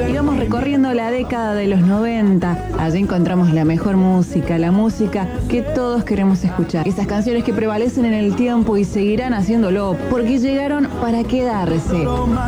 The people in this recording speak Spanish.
Y vamos recorriendo la década de los 90. Allí encontramos la mejor música, la música que todos queremos escuchar. Esas canciones que prevalecen en el tiempo y seguirán haciéndolo porque llegaron para quedarse.